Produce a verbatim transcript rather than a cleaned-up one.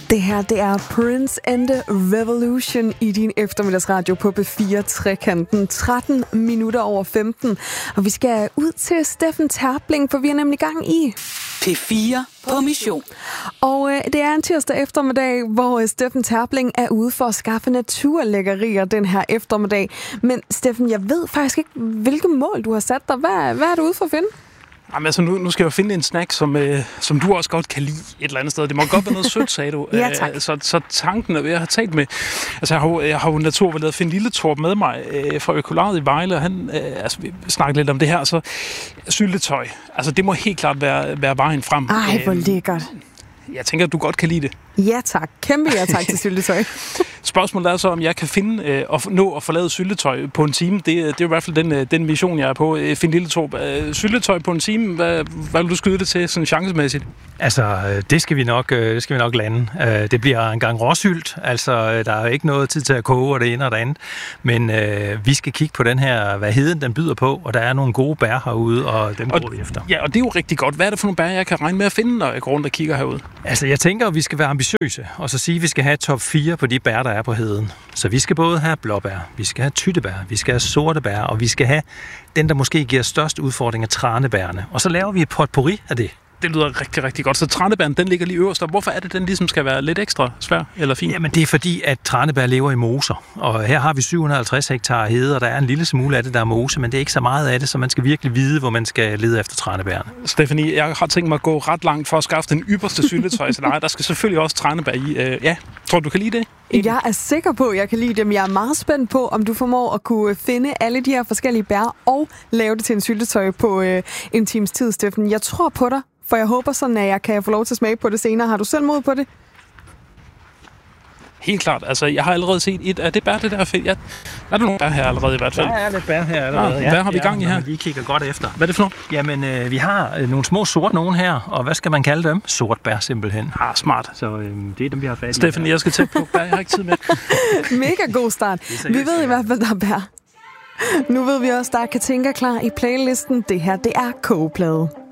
Det her, det er Prince and the Revolution i din eftermiddagsradio på B fire Trekanten. tretten minutter over femten. Og vi skal ud til Steffen Terpling, for vi er nemlig i gang i P fire på mission. Og øh, det er en tirsdag eftermiddag, hvor øh, Steffen Terpling er ude for at skaffe naturlækkerier den her eftermiddag. Men Steffen, jeg ved faktisk ikke, hvilke mål du har sat dig. Hvad, hvad er du ude for at finde? Jamen, altså, nu, nu skal jeg jo finde en snack, som, øh, som du også godt kan lide et eller andet sted. Det må godt være noget sødt, sagde du. Ja, tak. Æ, så, så tanken er ved at have talt med... Altså, jeg har jo, jeg har jo naturligt Finn Lilletorp med mig øh, fra Økolaret i Vejle, og han øh, altså, vi snakkede lidt om det her. Så syltetøj, altså det må helt klart være, være vejen frem. Ej, hvor lækkert. Jeg tænker, at du godt kan lide det. Ja tak. Kæmpe ja tak til syltetøj. Spørgsmålet er så, om jeg kan finde øh, og nå at forlade syltetøj på en time. Det, det er jo i hvert fald den, den mission, jeg er på. Finn Lilletorp, øh, syltetøj på en time, hvad, hvad vil du skyde det til sådan chancemæssigt? Altså, det skal vi nok, det skal vi nok lande. Det bliver en gang råsylt. Altså, der er ikke noget tid til at koge og det ene og det andet. Men øh, vi skal kigge på den her, hvad heden den byder på, og der er nogle gode bær herude, og dem går vi efter. Ja, og det er jo rigtig godt. Hvad er det for nogle bær, jeg kan regne med at finde, når jeg går rundt og kigger herude? Altså, jeg tænker, at vi skal være ambitiøse, og så sige, at vi skal have top fire på de bær, der er på heden. Så vi skal både have blåbær, vi skal have tyttebær, vi skal have sorte bær, og vi skal have den, der måske giver størst udfordring af tranebærne. Og så laver vi et potpourri af det. Det lyder rigtig, rigtig godt. Så tranebæren, den ligger lige øverst. Og hvorfor er det, den ligesom skal være lidt ekstra svær eller fin? Jamen, det er fordi, at tranebær lever i moser. Og her har vi syv hundrede og halvtreds hektar hede, og der er en lille smule af det, der er mose, men det er ikke så meget af det, så man skal virkelig vide, hvor man skal lede efter tranebærne. Stephanie, jeg har tænkt mig at gå ret langt for at skaffe den ypperste syltetøj til dig. Der skal selvfølgelig også tranebær i. Ja, tror du, du kan lide det? Jeg er sikker på, at jeg kan lide dem. Jeg er meget spændt på, om du formår at kunne finde alle de her forskellige bær og lave det til en syltetøj på øh, en times tid, Steffen. Jeg tror på dig. For jeg håber sådan, at jeg kan få lov til at smage på det senere. Har du selv mod på det? Helt klart. Altså, jeg har allerede set et af det bær, det der fedt. Ja. Er der nogle bær her allerede i hvert fald? Der er lidt bær her allerede. Ja, hvad har vi gang i her? Vi kigger godt efter. Hvad er det for noget? Jamen, øh, vi har øh, nogle små sort nogen her, og hvad skal man kalde dem? Sort bær simpelthen. Ah, smart. Så øh, det er dem, vi har fat i. Steffen, jeg skal tæt på bær. Jeg har ikke tid med. Mega god start. Vi ved i hvert fald, der er bær. Nu ved vi også, der er Katinka klar i playlisten. Det her, det er kogeplade.